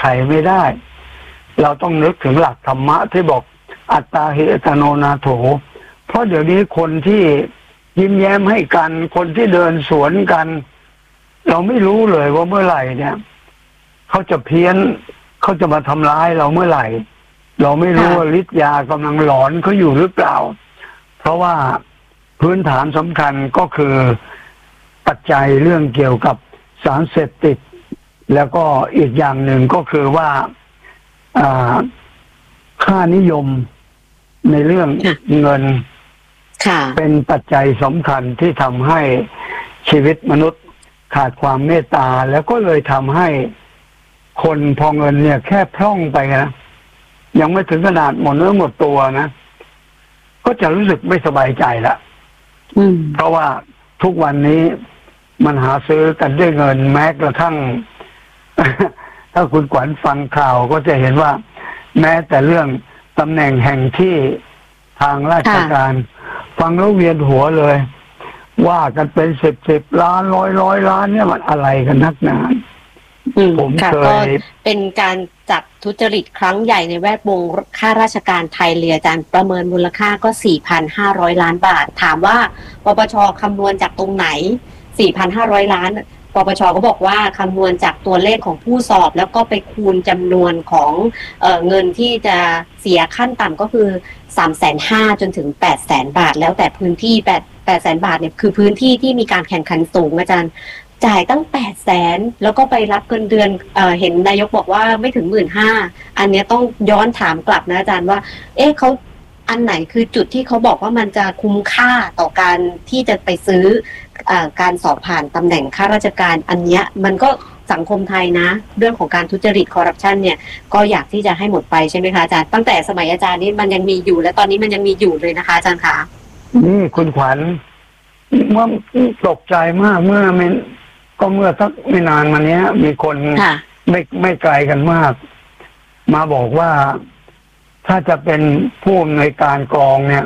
ไม่ได้เราต้องนึกถึงหลักธรรมะที่บอกอัตตาหิอัตโนนาโถเพราะเดี๋ยวนี้คนที่ยิ้มแย้มให้กันคนที่เดินสวนกันเราไม่รู้เลยว่าเมื่อไหร่เนี่ยเขาจะเพี้ยนเขาจะมาทำร้ายเราเมื่อไหร่เราไม่รู้ว่าฤทธิ์ยากำลังหลอนเขาอยู่หรือเปล่าเพราะว่าพื้นฐานสำคัญก็คือปัจจัยเรื่องเกี่ยวกับสารเสพติดแล้วก็อีกอย่างหนึ่งก็คือว่าค่านิยมในเรื่องเงินเป็นปัจจัยสำคัญที่ทำให้ชีวิตมนุษย์ขาดความเมตตาแล้วก็เลยทำให้คนพอเงินเนี่ยแค่พร่องไปนะยังไม่ถึงขนาดหมดเนื้อหมดตัวนะก็จะรู้สึกไม่สบายใจละเพราะว่าทุกวันนี้มันหาซื้อกันด้วยเงินแม้กระทั่ง ถ้าคุณขวัญฟังข่าวก็จะเห็นว่าแม้แต่เรื่องตำแหน่งแห่งที่ทางราชการฟังแล้วเวียนหัวเลยว่ากันเป็นสิบล้านร้อยล้านเนี่ยมันอะไรกันนักหนาผมเคยเป็นการจับทุจริตครั้งใหญ่ในแวดวงข้าราชการไทยเลยอาจารย์ประเมินมูลค่าก็ 4,500 ล้านบาทถามว่าปปช.คำนวณจากตรงไหน 4,500 ล้านปปช.ก็บอกว่าคำนวณจากตัวเลขของผู้สอบแล้วก็ไปคูณจำนวนของเงินที่จะเสียขั้นต่ำก็คือ 350,000 จนถึง 800,000 บาทแล้วแต่พื้นที่800,000 บาทเนี่ยคือพื้นที่ที่มีการแข่งขันสูงอาจารย์จ่ายตั้ง 800,000 แล้วก็ไปรับเงินเดือนเห็นนายกบอกว่าไม่ถึง 15,000 อันนี้ต้องย้อนถามกลับนะอาจารย์ว่าเขาอันไหนคือจุดที่เขาบอกว่ามันจะคุ้มค่าต่อการที่จะไปซื้อการสอบผ่านตำแหน่งข้าราชการอันเนี้ยมันก็สังคมไทยนะเรื่องของการทุจริตคอร์รัปชันเนี่ยก็อยากที่จะให้หมดไปใช่ไหมคะอาจารย์ตั้งแต่สมัยอาจารย์นี่มันยังมีอยู่และตอนนี้มันยังมีอยู่เลยนะคะอาจารย์คะนี่คุณขวัญเมื่อตกใจมากเมื่อสักไม่นานมานี้มีคนไม่ไกลกันมากมาบอกว่าถ้าจะเป็นผู้อำนวยการกองเนี่ย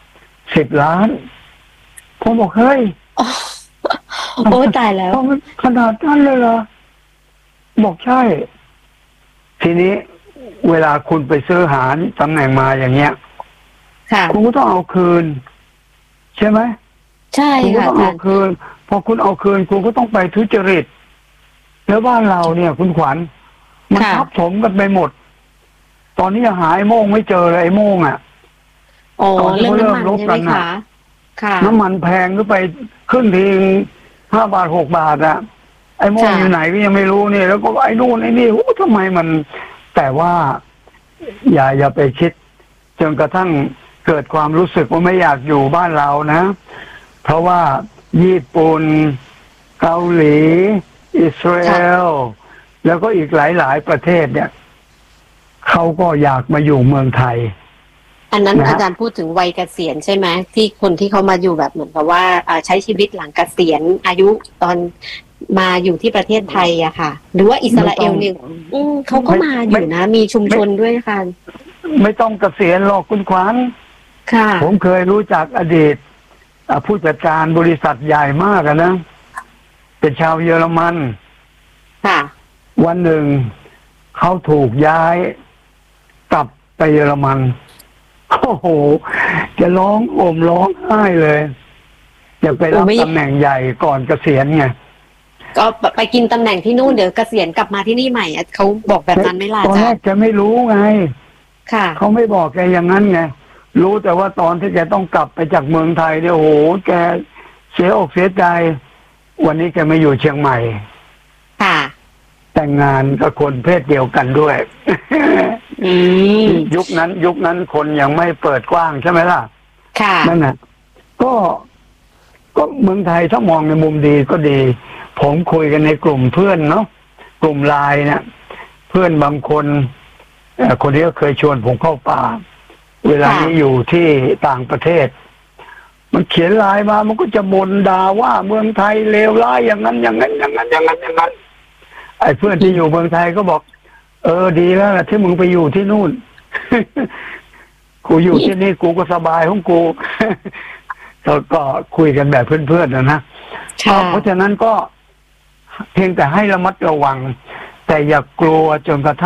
10 ล้านผมบอกเฮ้ยโอ้ตายแล้วขนาดนั้นเลยเหรอบอกใช่ทีนี้เวลาคุณไปซื้อหาตำแหน่งมาอย่างเงี้ยคุณก็ต้องเอาคืนใช่ไหมใช่คุณก็ต้องเอาคืนพอคุณเอาคืนคุณก็ต้องไปทุจริตแล้วบ้านเราเนี่ยคุณขวัญมันทับถมกันไปหมดตอนนี้ยังหาไอ้โม่งไม่เจอเลยไอ้โม่งตอนที่เขาเริ่มลบกันน้ำมันแพงก็ไปขึ้นที5 บาท 6 บาทไอ้โม่งอยู่ไหนก็ยังไม่รู้นี่แล้วก็ไอ้นู่นไอ้นี่ทำไมมันแต่ว่าอย่าไปคิดจนกระทั่งเกิดความรู้สึกว่าไม่อยากอยู่บ้านเรานะเพราะว่าญี่ปุ่นเกาหลีอิสราเอลแล้วก็อีกหลายประเทศเนี่ยเขาก็อยากมาอยู่เมืองไทยอันนั้นอาจารย์พูดถึงวัยเกษียณใช่ไหมที่คนที่เขามาอยู่แบบเหมือนกับว่าใช้ชีวิตหลังเกษียณอายุตอนมาอยู่ที่ประเทศไทยอะค่ะหรือว่าอิสราเอลเนี่ยเขาก็มาอยู่นะมีชุมชนด้วยค่ะไม่ต้องเกษียณหรอกคุณขวัญผมเคยรู้จักอดีตผู้จัดการบริษัทใหญ่มากนะเป็นชาวเยอรมันวันหนึ่งเขาถูกย้ายกลับไปเยอรมันโอ้โหจะร้องโอมร้องไห้เลยอยากไปรับตำแหน่งใหญ่ก่อนเกษียณไงก็ไปกินตำแหน่งที่นู่นเดี๋ยวเกษียณกลับมาที่นี่ใหม่เขาบอกแบบนั้นไม่ล่ะตอนแรกจะไม่รู้ไงเขาไม่บอกแกอย่างนั้นไงรู้แต่ว่าตอนที่แกต้องกลับไปจากเมืองไทยเนี่ยโอ้โหแกเสียอกเสียใจวันนี้แกมาอยู่เชียงใหม่แต่งงานกับคนเพศเดียวกันด้วยยุคนั้นคนยังไม่เปิดกว้างใช่ไหมล่ะนั่นน่ะก็เมืองไทยถ้ามองในมุมดีก็ดีผมคุยกันในกลุ่มเพื่อนเนาะกลุ่มไลน์เนี่ยเพื่อนบางคนคนนี้ก็เคยชวนผมเข้าป่าเวลานี้อยู่ที่ต่างประเทศมันเขียนไลน์มามันก็จะบ่นด่าว่าเมืองไทยเลวร้ายอย่างนั้นไอ้เพื่อนที่อยู่เมืองไทยก็บอกดีแล้วล่ะที่มึงไปอยู่ที่นู่น กูอยู่ที่นี่กูก็สบายของกู ก็คุยกันแบบเพื่อนๆนะเพราะฉะนั้นก็เพียงแต่ให้ระมัดระวังแต่อย่ากลัวจนกระทั่ง